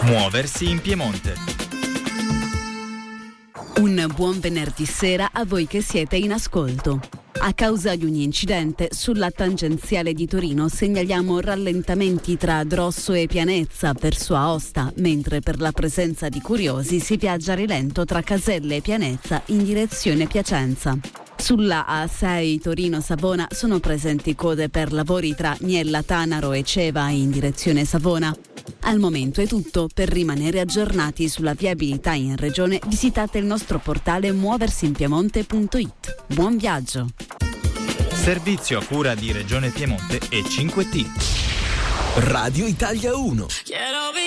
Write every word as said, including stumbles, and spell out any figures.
Muoversi in Piemonte. Un buon venerdì sera a voi che siete in ascolto. A causa di un incidente sulla tangenziale di Torino segnaliamo rallentamenti tra Drosso e Pianezza verso Aosta, mentre per la presenza di curiosi si viaggia a rilento tra Caselle e Pianezza in direzione Piacenza. Sulla A sei Torino-Savona sono presenti code per lavori tra Niella Tanaro e Ceva in direzione Savona. Al momento è tutto. Per rimanere aggiornati sulla viabilità in regione visitate il nostro portale muoversinpiemonte punto it. Buon viaggio! Servizio a cura di Regione Piemonte e cinque T. Radio Italia uno.